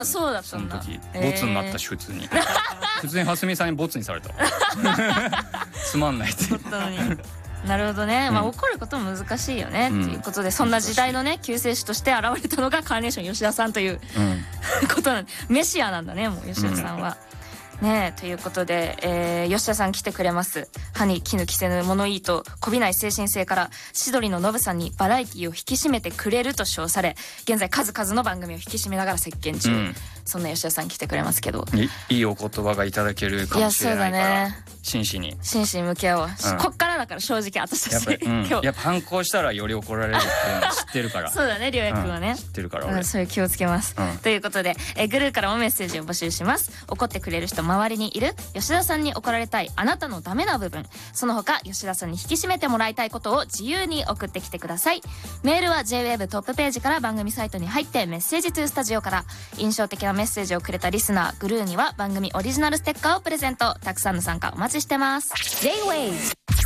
そうだったそのんだ。 時ボツになったし、普通に蓮見さんにボツにされたつまんないってだったのに。なるほどね、まあ怒ることも難しいよね、っていうことで、そんな時代のね救世主として現れたのがカーネーション吉田さんということなんで、メシアなんだね、もう吉田さんは。ねえ、ということで、吉田さん来てくれます。歯に衣着せぬ物言いと媚びない精神性から千鳥のノブさんにバラエティを引き締めてくれると称され、現在数々の番組を引き締めながら席巻中、そんな吉田さん来てくれますけど、 いいお言葉がいただけるかもしれないから、 いやそうだね、 真摯に向き合おう、こっからだから正直私たち今日やっぱ反抗したらより怒られるっていうの知ってるからそうだね、りょうやくんはね、 知ってるから俺、 そういう気をつけます、ということで、グルーからもメッセージを募集します。怒ってくれる人周りにいる？吉田さんに怒られたいあなたのダメな部分、その他吉田さんに引き締めてもらいたいことを自由に送ってきてください。メールは JWAVE トップページから番組サイトに入ってメッセージトゥースタジオから。印象的なメッセージをくれたリスナーグルーには番組オリジナルステッカーをプレゼント。たくさんの参加お待ちしてます。 J-WAVE